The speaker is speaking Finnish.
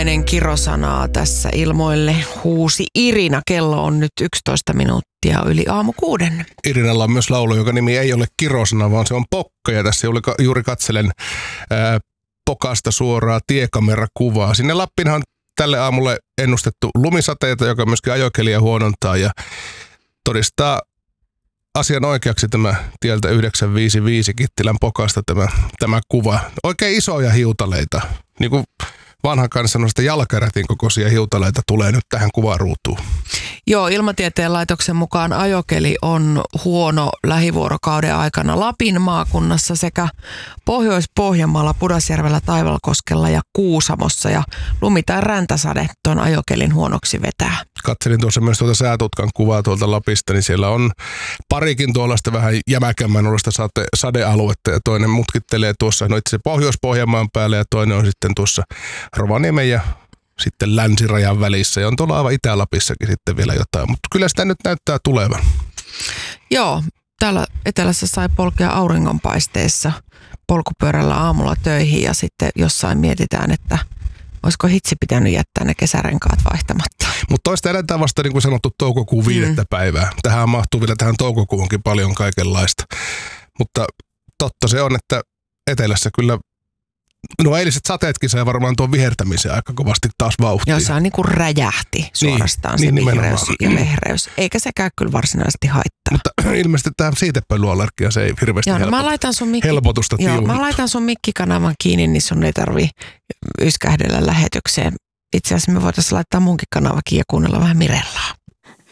Ilmeinen kirosanaa tässä ilmoille huusi Irina. Kello on nyt 11 minuuttia yli aamu 6. Irinalla on myös laulu, joka nimi ei ole kirosana, vaan se on Pokka. Ja tässä juuri katselen Pokasta suoraa tiekamerakuvaa. Sinne Lappiinhan on tälle aamulle ennustettu lumisateita, joka myöskin ajokeliä huonontaa ja todistaa asian oikeaksi tämä tieltä 955 Kittilän Pokasta tämä kuva. Oikein isoja hiutaleita, niin kuin vanhan kanssa noista jalkarätin kokoisia hiutaleita tulee nyt tähän kuvaruutuun. Joo, Ilmatieteen laitoksen mukaan ajokeli on huono lähivuorokauden aikana Lapin maakunnassa sekä Pohjois-Pohjanmaalla, Pudasjärvellä, Taivalkoskella ja Kuusamossa. Ja lumi tai räntäsade tuon ajokelin huonoksi vetää. Katselin tuossa myös tuota säätutkan kuvaa tuolta Lapista, niin siellä on parikin tuollaista vähän jämäkämmän olosta sadealuetta ja toinen mutkittelee tuossa itse Pohjois-Pohjanmaan päälle ja toinen on sitten tuossa Rovaniemen ja sitten länsirajan välissä ja on tuolla aivan Itä-Lapissakin sitten vielä jotain, mutta kyllä sitä nyt näyttää tulevan. Joo, täällä etelässä sai polkea auringonpaisteessa polkupyörällä aamulla töihin ja sitten jossain mietitään, että olisiko hitsi pitänyt jättää ne kesärenkaat vaihtamatta. Mutta toista eletään vasta niin kuin sanottu toukokuun 5. päivää. Tähän mahtuu vielä tähän toukokuunkin paljon kaikenlaista. Mutta totta se on, että etelässä kyllä eiliset sateetkin sai varmaan tuon vihertämisen aika kovasti taas vauhtia. Joo, se on niin kuin räjähti suorastaan se vihreys ja lehreys. Eikä sekään kyllä varsinaisesti haittaa. Mutta ilmeisesti tähän siitepölyallergia se ei hirveästi helpotusta tiunnut. Mä laitan sun mikkikanavan kiinni, niin sun ei tarvii yskähdellä lähetykseen. Itse asiassa me voitaisiin laittaa munkin kanavakin ja kuunnella vähän Mirellaa.